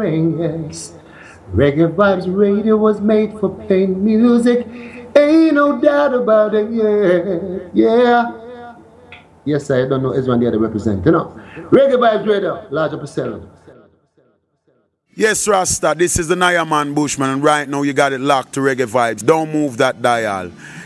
ring, yes. Reggae Vibes Radio was made for playing music. Ain't no doubt about it, yeah. Yeah. Yes, I don't know Ezra the other represent, you know. Reggae Vibes Radio, larger percent. Yes, Rasta, this is the Naya Man Bushman, and right now you got it locked to Reggae Vibes. Don't move that dial.